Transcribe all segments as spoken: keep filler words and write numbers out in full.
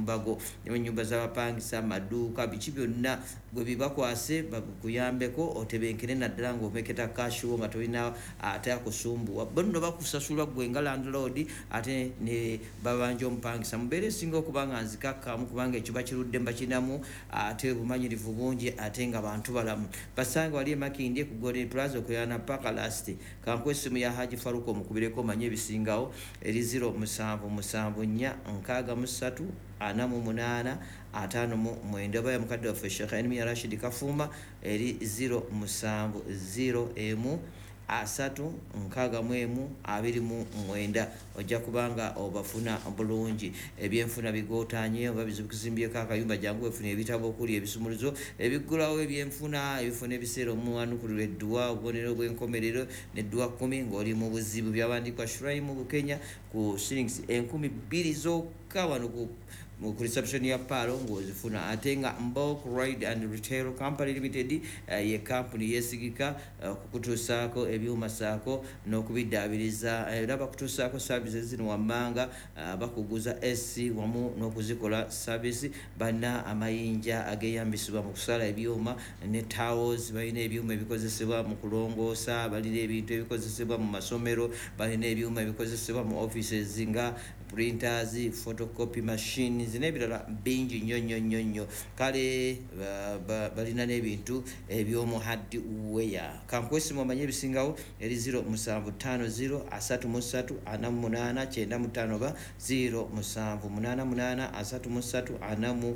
mbago ne nyumba z'abapangisa amaduuka biki byonna gwe bibakwase bakuyambeko otebenkere naddala ng'omeketa cash wo nga tolina ate akusumbuwa bonno bakusasula gwe nga landlord ate ne babanja omupangisa mubeere esinga okuba nga nzikakkamu kubanga ekyo bakirudde mbakinamu ate obumanyirivu bungi ate nga bantu balamu basanga wali emakindi ku Golden Plaza okuyana paka last kanku esimu ya Haji Faruko mukubireko manye ebisingawo eri zero musanvu musanvu nnya nkaaga mu ssatu ana mu munaana ataano mu mwenda baya mukadde waffe Sheikh Enemy Rashid Kafuma eri zero musanvu zero emu asatu nkaaga mu emu abiri mu mwenda ojja kubanga obafuna bulungi ebyenfuna bigootanye oba bizibikizimbyeko akayumba jangu wefuna ebitabo okuli ebisumuluzo ebigulawo ebyenfuna ebifuna ebiseera omuwanukulirwa edduwa obubonero bw'enkomerero n'edduwa kumi ng'oli mu buzibu byawandikwa Shurai mu Bukenya ku shillings enkumi bbiri zokka wano ku mu reception ya palo ngozifuna atenga Mbok Ride and Retail Company Limited uh, ye company yesigika uh, kukutusako ebyuma sako n'okubidabiriza era uh, bakutusako services zino wamanga uh, bakuguza S C wamu n'okuzikola service bana amayinja ageyambisibwa mu kusala ebyuma ne towels balina ebyuma ebikozesebwa mu kulongoosa balina ebintu ebikozesebwa mu masomero balina ebyuma ebikozesebwa mu offices nga printers photocopy machines nebirala bingi nnyo nnyo nnyo nnyo kale balina n'ebintu ebyomu hardware kankwesi mumanye ebisingawo eri zero musanvu ttaano zero asatu mu ssatu ana mu munaana kyenda mu ttaano ba zero musanvu munaana munaana asatu mu ssatu ana mu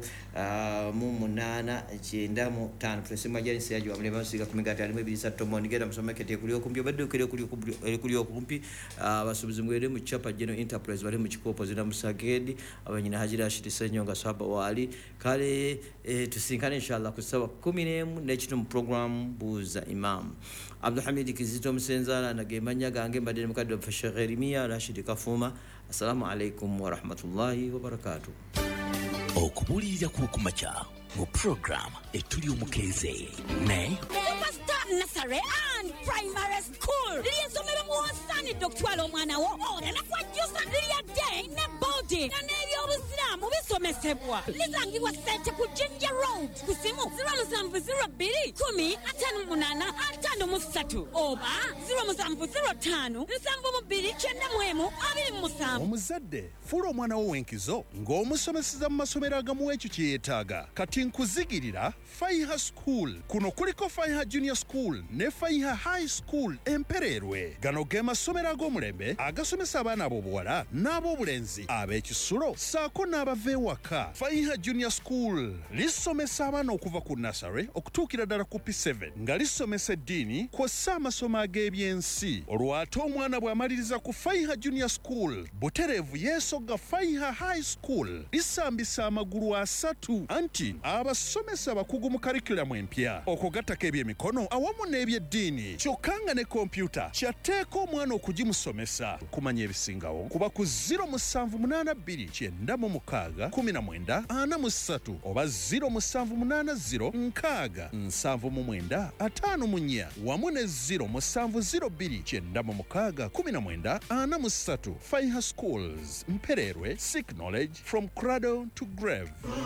mu munaana kyenda mu ttaano tulesimu ajanisi yajo amulema basiga ku migati alimu ebiri ssatu tomoni genda mu supermarket ekuli okumpi obadde okuli okuli okumpi abasuubuzi mwere mu Chapa General Enterprise bali mu kikopo zina musagedi abanyina Hajira Shidisenyonga saba wali kale e, tusinkane inshallah kusaba kumi n'emu n'ekito mu program buuza imam Abdul Hamid Kizito Msenzala nagemanya gange mbadde mukadde wa Sheikh Erimia Rashid Kafuma assalamu alaikum wa rahmatullahi wa barakatuh okubulirira ku kumacha mu program etuli omukeze ne Nursery and Primary School. Liyesomero muwasani Doctor omwana wo ora nafwajusa liya day ne body na nebyo obusiramu bisomesebwa. Lizangibwa sente ku Ginger Road. Kusimu zero musanvu zero bbiri kumi ataano munana ataano mu ssatu oba zero musanvu zero ttaano nsanvu mu bbiri kyenda mu emu abiri mu musanvu. Omuzadde fula omwana wo wenkizo ng'omusomeseza mu masomero agamu ekyo kye yeetaaga. Kati nkuzigirira Faiha School. Kuno kuliko Faiha Junior School ne Faiha High School Empererwe. Gano ge masomero ag'omulembe agasomesa abaana ab'obuwala n'ab'obulenzi ab'ekisulo saako n'abava ewaka. Faiha Junior School lisomesa abaana okuva ku nursery okutuukira ddala ku P seven nga lisomesa eddiini kw'ossa amasomo ag'ebyensi. Olwo ate omwana bw'amaliriza ku Faiha Junior School butereevu yeesogga Faiha High School lisambisa amagulu asatu anti abasomesa bakugu mu curriculum empya okugattako ebyemikono awamu n'ebyeddiini kyokka nga ne kompyuta kyateeka omwana okugimusomesa. Kumanya ebisingawo kuba ku zero musanvu munaana bbiri kyenda mu mukaaga kumi na mwenda ana mu ssatu oba zero musanvu munaana zero nkaaga nsanvu mu mwenda ataano mu nnya wamu ne zero musanvu zero bbiri kyenda mu mukaaga kumi na mwenda ana mu ssatu. Faiha Schools Mpererwe, seek knowledge from cradle to grave.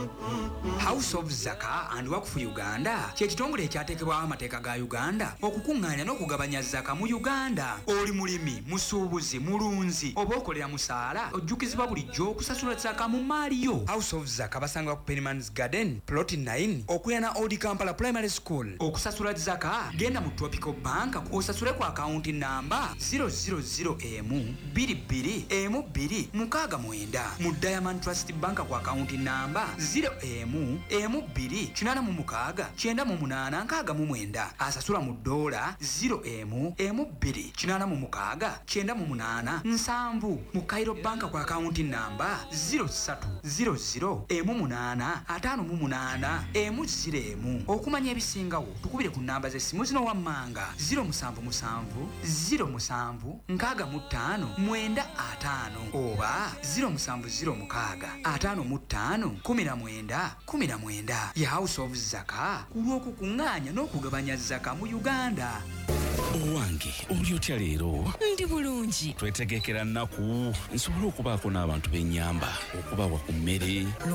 House of Zaka and Waqf Uganda kye kitongole ekyateekebwaho amateeka ga Uganda okukuŋŋaanya n'okugabanya zaka mu Uganda. Oli mulimi, musuubuzi, mulunzi oba okolera musaala ojjukizibwa bulijjo okusasula zaka mu maali yo. House of Zaka basangibwa ku Pennyman's Garden plot nine okuyana Old Kampala Primary School. Okusasula zaka genda mu Tropical Bank osasule ku akaunti namba zero zero zero emu bbiri bbiri emu bbiri mukaaga mwenda. Mu Diamond Trust Bank ku akaunti namba zero emu emu bbiri kinaana mu mukaaga kyenda mu munaana nkaaga mu mwenda. Asasula mu dola zero emu emu bbiri kinaana mu mukaaga kyenda mu munaana nsanvu. Mu Cairo Bank ku akaunti namba zero ssatu zero zero emu munaana ataano mu munaana emu ziro emu. Okumanya ebisingawo tukubire ku namba z'essimu zino wammanga zero musanvu musanvu zero musanvu nkaaga mu ttaano mwenda ataano oba zero musanvu zero mukaaga ataano mu ttaano kumi na mwenda kumi na mwenda. Ya House of Zaka ku lw'okukuŋŋaanya n'okugabanya zaka mu Uganda. Owange oli otya leero? Ndi bulungi. Twetegekera nnaku nsobole okubaako n'abantu b'ennyamba okubawa ku mmere